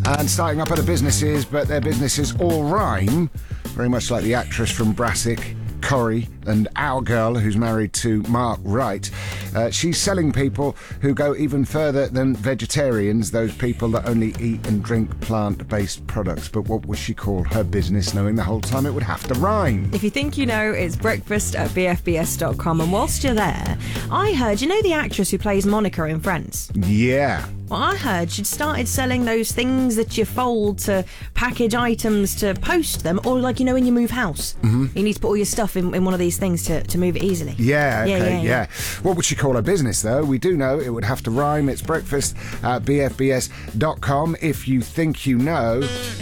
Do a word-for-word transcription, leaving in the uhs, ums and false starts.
and starting up other businesses, but their businesses all rhyme, very much like the actress from Brassic, Corrie, and Our Girl, who's married to Mark Wright. Uh, she's selling people who go even further than vegetarians, those people that only eat and drink plant-based products. But what would she call her business, knowing the whole time it would have to rhyme? If you think you know, it's breakfast at b f b s dot com. And whilst you're there, I heard, you know the actress who plays Monica in Friends? Yeah. Well, I heard she'd started selling those things that you fold to package items to post them, or like, you know, when you move house. Mm-hmm. You need to put all your stuff in, in one of these things to, to move it easily. Yeah, okay, yeah, yeah, yeah, yeah. What would she call her business, though? We do know it would have to rhyme. It's breakfast at b f b s dot com. If you think you know...